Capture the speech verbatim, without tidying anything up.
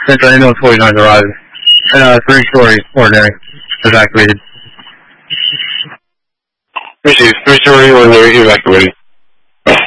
Central ambulance forty-nine arrived. And uh, three-story ordinary evacuated. Receive three-story ordinary evacuated.